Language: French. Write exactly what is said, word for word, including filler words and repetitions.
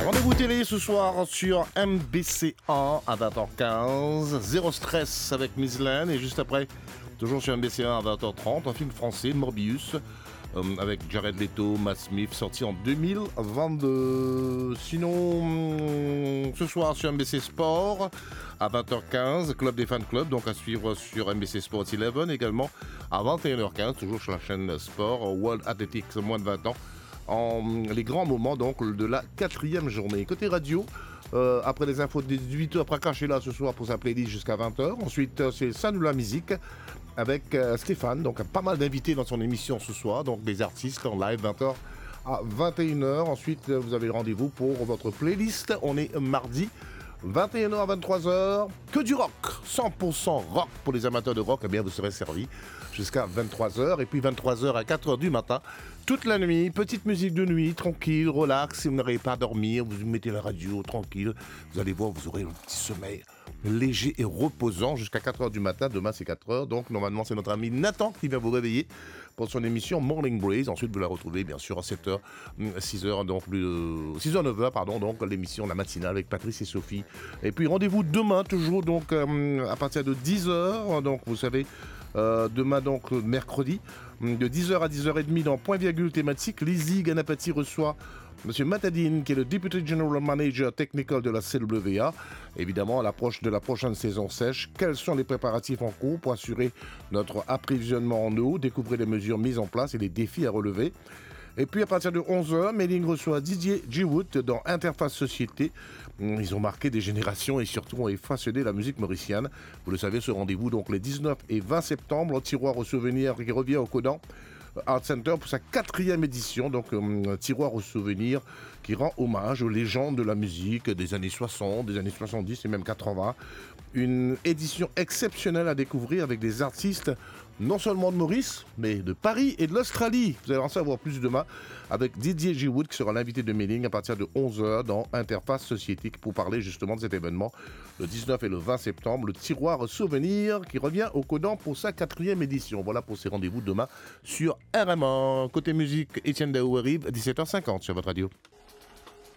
Rendez-vous télé ce soir sur M B C un à vingt heures quinze. Zéro stress avec Miss Laine. Et juste après, toujours sur M B C un à vingt heures trente, un film français, Morbius, euh, avec Jared Leto, Matt Smith, sorti en deux mille vingt-deux. Sinon, ce soir sur M B C Sport, à vingt heures quinze, Club des Fans Club, donc à suivre sur M B C Sports onze, également à vingt et une heures quinze, toujours sur la chaîne Sport, World Athletics, moins de vingt ans. En les grands moments donc de la quatrième journée. Côté radio, euh, après les infos de dix-huit heures, Prakash est là ce soir pour sa playlist jusqu'à vingt heures. Ensuite, euh, c'est Ça nous la musique avec euh, Stéphane, donc pas mal d'invités dans son émission ce soir, donc des artistes en live vingt heures à vingt et une heures. Ensuite, euh, vous avez le rendez-vous pour votre playlist. On est mardi. vingt et une heures à vingt-trois heures, que du rock, cent pour cent rock pour les amateurs de rock, eh bien vous serez servis jusqu'à vingt-trois heures, et puis vingt-trois heures à quatre heures du matin, toute la nuit, petite musique de nuit, tranquille, relax, si vous n'arrivez pas à dormir, vous mettez la radio tranquille, vous allez voir, vous aurez un petit sommeil léger et reposant jusqu'à quatre heures du matin. Demain c'est quatre heures, donc normalement c'est notre ami Nathan qui vient vous réveiller pour son émission Morning Breeze. Ensuite vous la retrouvez bien sûr à sept heures, six heures, donc euh, six heures neuf heures pardon, donc l'émission La Matinale avec Patrice et Sophie. Et puis rendez-vous demain toujours donc euh, à partir de dix heures, donc vous savez euh, demain donc mercredi de dix heures à dix heures trente dans Point Virgule thématique. Lizzie Ganapati reçoit Monsieur Matadine, qui est le Deputy General Manager Technical de la C W A. Évidemment, à l'approche de la prochaine saison sèche, quels sont les préparatifs en cours pour assurer notre approvisionnement en eau, découvrir les mesures mises en place et les défis à relever. Et puis à partir de onze heures, Méling reçoit Didier Giwood dans Interface Société. Ils ont marqué des générations et surtout ont façonné la musique mauricienne. Vous le savez, ce rendez-vous donc les dix-neuf et vingt septembre, au tiroir aux souvenirs qui revient au Codan Art Center pour sa quatrième édition, donc un tiroir aux souvenirs qui rend hommage aux légendes de la musique des années soixante, des années soixante-dix et même quatre-vingts. Une édition exceptionnelle à découvrir avec des artistes non seulement de Maurice, mais de Paris et de l'Australie. Vous allez en savoir plus demain avec Didier Giwood qui sera l'invité de Méling à partir de onze heures dans Interface Sociétique pour parler justement de cet événement le dix-neuf et le vingt septembre, le tiroir souvenir qui revient au Codan pour sa quatrième édition. Voilà pour ces rendez-vous demain sur R M un. Côté musique, Étienne Daou arrive à dix-sept heures cinquante sur votre radio.